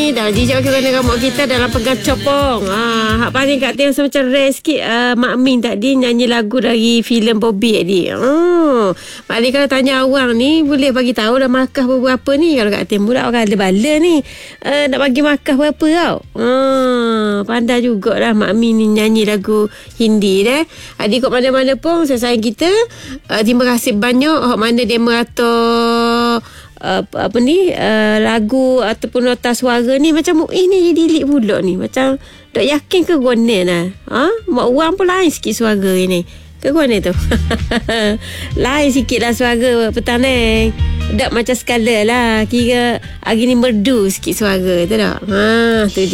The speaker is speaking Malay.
ni dah jijak kita dengan mak kita dalam pegang copong. Hak paling kat dia macam rare sikit. Mak Min tadi nyanyi lagu dari filem Bobby tadi. Mak Min kalau tanya awang ni boleh bagi tahu dah markah berapa ni. Kalau kat timur pula orang ada bala ni. Nak bagi markah berapa tau. Pandai jugalah Mak Min ni nyanyi lagu Hindi dah. Adik kat mana-mana pun saya sayang kita. Terima kasih banyak. Hak mana dia merato lagu ataupun nota suara ni macam ni jadi lik pula ni. Macam tak yakin ke guna lah. Mak orang pun lain sikit suara ni. Ke guna tu. Lain sikit lah suara petang ni. Tak macam skala lah. Kira hari ni merdu sikit suara tu tak. Tu dia.